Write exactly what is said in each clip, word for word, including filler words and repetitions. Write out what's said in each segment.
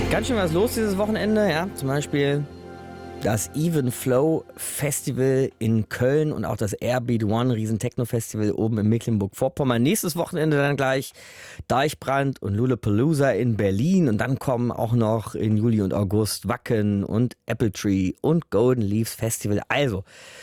Ganz schön was los dieses Wochenende, ja. Zum Beispiel das Even Flow Festival in Köln und auch das Airbeat One Riesen Techno Festival oben in Mecklenburg-Vorpommern. Nächstes Wochenende dann gleich Deichbrand und Lollapalooza in Berlin. Und dann kommen auch noch in Juli und August Wacken und Apple Tree und Golden Leaves Festival. Also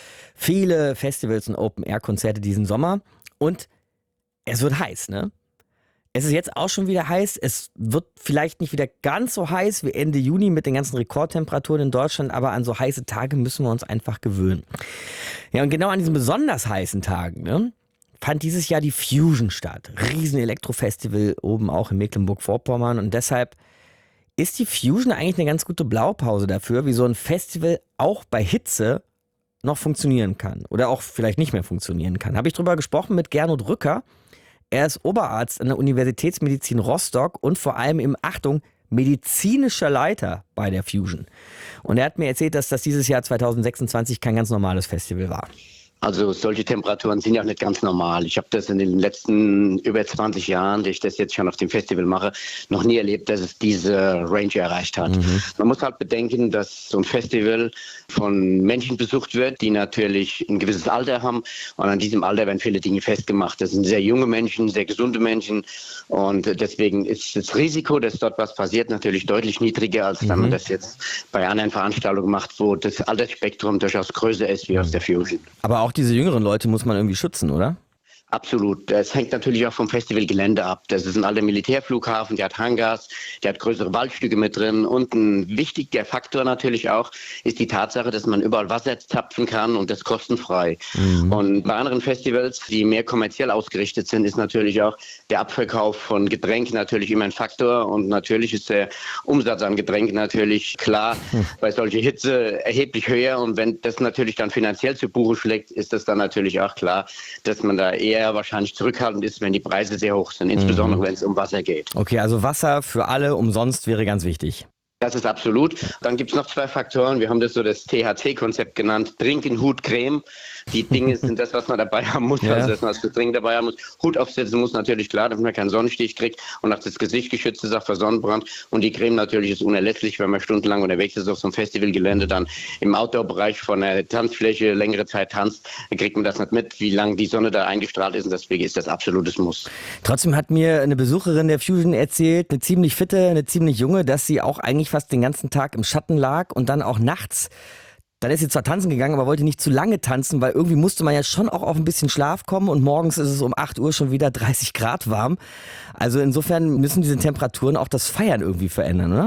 viele Festivals und Open-Air-Konzerte diesen Sommer. Und es wird heiß, ne? Es ist jetzt auch schon wieder heiß. Es wird vielleicht nicht wieder ganz so heiß wie Ende Juni mit den ganzen Rekordtemperaturen in Deutschland, aber an so heiße Tage müssen wir uns einfach gewöhnen. Ja, und genau an diesen besonders heißen Tagen, ne, fand dieses Jahr die Fusion statt. Riesen Elektrofestival oben auch in Mecklenburg-Vorpommern. Und deshalb ist die Fusion eigentlich eine ganz gute Blaupause dafür, wie so ein Festival auch bei Hitze noch funktionieren kann oder auch vielleicht nicht mehr funktionieren kann. Habe ich drüber gesprochen mit Gernot Rücker. Er ist Oberarzt an der Universitätsmedizin Rostock und vor allem im, Achtung, medizinischer Leiter bei der Fusion. Und er hat mir erzählt, dass das dieses Jahr zweitausendsechsundzwanzig kein ganz normales Festival war. Also solche Temperaturen sind ja nicht ganz normal. Ich habe das in den letzten über zwanzig Jahren, die ich das jetzt schon auf dem Festival mache, noch nie erlebt, dass es diese Range erreicht hat. Mhm. Man muss halt bedenken, dass so ein Festival von Menschen besucht wird, die natürlich ein gewisses Alter haben. Und an diesem Alter werden viele Dinge festgemacht. Das sind sehr junge Menschen, sehr gesunde Menschen. Und deswegen ist das Risiko, dass dort was passiert, natürlich deutlich niedriger, als wenn man das jetzt bei anderen Veranstaltungen macht, wo das Altersspektrum durchaus größer ist wie aus der Fusion. Aber auch diese jüngeren Leute muss man irgendwie schützen, oder? Absolut. Das hängt natürlich auch vom Festivalgelände ab. Das ist ein alter Militärflughafen, der hat Hangars, der hat größere Waldstücke mit drin. Und ein wichtiger Faktor natürlich auch ist die Tatsache, dass man überall Wasser zapfen kann und das kostenfrei. Mhm. Und bei anderen Festivals, die mehr kommerziell ausgerichtet sind, ist natürlich auch der Abverkauf von Getränken natürlich immer ein Faktor. Und natürlich ist der Umsatz an Getränken natürlich klar mhm. bei solcher Hitze erheblich höher. Und wenn das natürlich dann finanziell zu Buche schlägt, ist das dann natürlich auch klar, dass man da eher wahrscheinlich zurückhaltend ist, wenn die Preise sehr hoch sind, insbesondere mhm. wenn es um Wasser geht. Okay, also Wasser für alle umsonst wäre ganz wichtig. Das ist absolut. Dann gibt es noch zwei Faktoren. Wir haben das so das T H C-Konzept genannt. Trinken, Hut, Creme. Die Dinge sind das, was man dabei haben muss, ja. also dass man das Getränk dabei haben muss. Hut aufsetzen muss natürlich, klar, damit man keinen Sonnenstich kriegt und auch das Gesicht geschützt ist, auch vor Sonnenbrand. Und die Creme natürlich ist unerlässlich, wenn man stundenlang unterwegs ist auf so einem Festivalgelände, dann im Outdoor-Bereich von der Tanzfläche längere Zeit tanzt, dann kriegt man das nicht mit, wie lange die Sonne da eingestrahlt ist. Und deswegen ist das absolutes Muss. Trotzdem hat mir eine Besucherin der Fusion erzählt, eine ziemlich fitte, eine ziemlich junge, dass sie auch eigentlich fast den ganzen Tag im Schatten lag und dann auch nachts. Dann ist sie zwar tanzen gegangen, aber wollte nicht zu lange tanzen, weil irgendwie musste man ja schon auch auf ein bisschen Schlaf kommen und morgens ist es um acht Uhr schon wieder dreißig Grad warm. Also insofern müssen diese Temperaturen auch das Feiern irgendwie verändern, oder?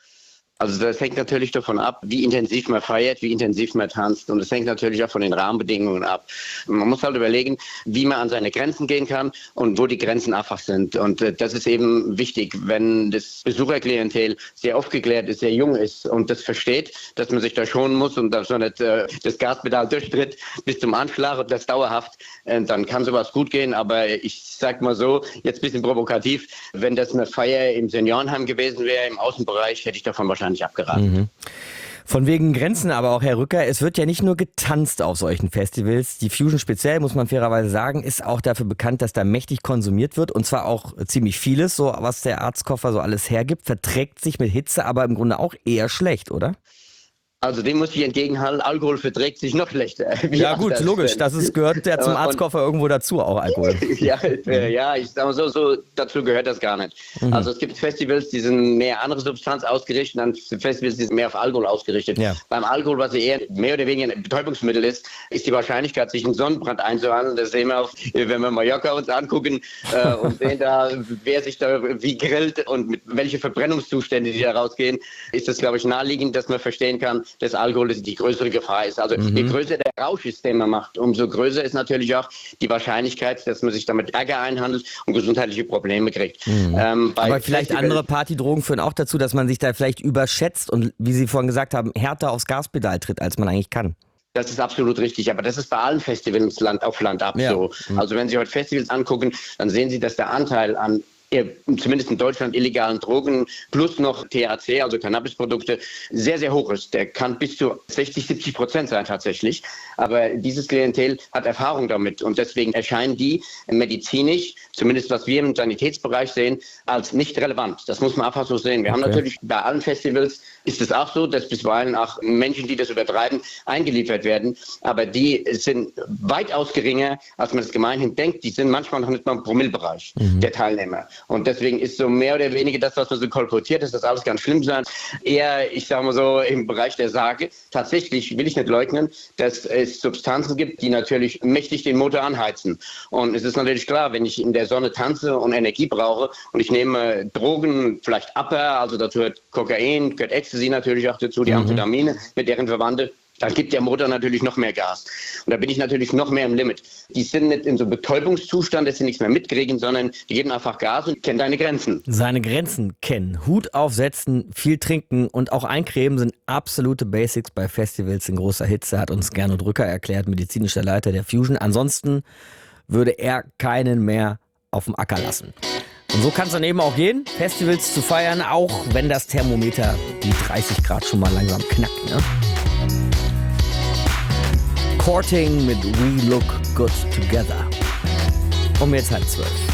Also das hängt natürlich davon ab, wie intensiv man feiert, wie intensiv man tanzt. Und das hängt natürlich auch von den Rahmenbedingungen ab. Man muss halt überlegen, wie man an seine Grenzen gehen kann und wo die Grenzen einfach sind. Und äh, das ist eben wichtig, wenn das Besucherklientel sehr aufgeklärt ist, sehr jung ist und das versteht, dass man sich da schonen muss und dass man nicht äh, das Gaspedal durchtritt bis zum Anschlag und das dauerhaft, äh, dann kann sowas gut gehen. Aber ich sag mal so, jetzt ein bisschen provokativ, wenn das eine Feier im Seniorenheim gewesen wäre, im Außenbereich, hätte ich davon wahrscheinlich nicht abgeraten. Mhm. Von wegen Grenzen aber auch, Herr Rücker, es wird ja nicht nur getanzt auf solchen Festivals. Die Fusion speziell, muss man fairerweise sagen, ist auch dafür bekannt, dass da mächtig konsumiert wird und zwar auch ziemlich vieles, so was der Arztkoffer so alles hergibt, verträgt sich mit Hitze, aber im Grunde auch eher schlecht, oder? Also dem muss ich entgegenhalten, Alkohol verträgt sich noch schlechter. Ja gut, logisch, das ist, gehört ja zum Arztkoffer irgendwo dazu, auch Alkohol. ja, äh, ja, ich sag mal so, so, dazu gehört das gar nicht. Mhm. Also es gibt Festivals, die sind mehr andere Substanz ausgerichtet, dann Festivals, die sind mehr auf Alkohol ausgerichtet. Ja. Beim Alkohol, was eher mehr oder weniger ein Betäubungsmittel ist, ist die Wahrscheinlichkeit, sich einen Sonnenbrand einzuhandeln. Das sehen wir auch, wenn wir Mallorca uns angucken äh, und sehen da, wer sich da wie grillt und mit welche Verbrennungszustände die da rausgehen, ist das, glaube ich, naheliegend, dass man verstehen kann, dass Alkohol die größere Gefahr ist. Also mhm. je größer der Rausch ist, den man macht, umso größer ist natürlich auch die Wahrscheinlichkeit, dass man sich damit Ärger einhandelt und gesundheitliche Probleme kriegt. Mhm. Ähm, Aber vielleicht Festivals andere Partydrogen führen auch dazu, dass man sich da vielleicht überschätzt und, wie Sie vorhin gesagt haben, härter aufs Gaspedal tritt, als man eigentlich kann. Das ist absolut richtig, aber das ist bei allen Festivals Land auf Land ab ja. so. Also wenn Sie heute Festivals angucken, dann sehen Sie, dass der Anteil an zumindest in Deutschland illegalen Drogen plus noch T H C, also Cannabisprodukte, sehr, sehr hoch ist. Der kann bis zu sechzig, siebzig Prozent sein tatsächlich. Aber dieses Klientel hat Erfahrung damit und deswegen erscheinen die medizinisch, zumindest was wir im Sanitätsbereich sehen, als nicht relevant. Das muss man einfach so sehen. Wir okay. haben natürlich bei allen Festivals ist es auch so, dass bisweilen auch Menschen, die das übertreiben, eingeliefert werden. Aber die sind weitaus geringer, als man es gemeinhin denkt. Die sind manchmal noch nicht mal im Promillebereich mhm. der Teilnehmer. Und deswegen ist so mehr oder weniger das, was man so kolportiert, dass das alles ganz schlimm sein. Eher, ich sage mal so, im Bereich der Sage. Tatsächlich will ich nicht leugnen, dass es Substanzen gibt, die natürlich mächtig den Motor anheizen. Und es ist natürlich klar, wenn ich in der Sonne tanze und Energie brauche und ich nehme Drogen, vielleicht Upper, also dazu gehört Kokain, gehört Ecstasy natürlich auch dazu, die mhm. Amphetamine mit deren Verwandte, dann gibt der Motor natürlich noch mehr Gas. Und da bin ich natürlich noch mehr im Limit. Die sind nicht in so einem Betäubungszustand, dass sie nichts mehr mitkriegen, sondern die geben einfach Gas und kennen deine Grenzen. Seine Grenzen kennen, Hut aufsetzen, viel trinken und auch eincremen sind absolute Basics bei Festivals in großer Hitze, hat uns Gernot Rücker erklärt, medizinischer Leiter der Fusion. Ansonsten würde er keinen mehr auf dem Acker lassen. Und so kann es dann eben auch gehen, Festivals zu feiern, auch wenn das Thermometer die dreißig Grad schon mal langsam knackt. Ne? Courting mit We Look Good Together. Um jetzt halb zwölf.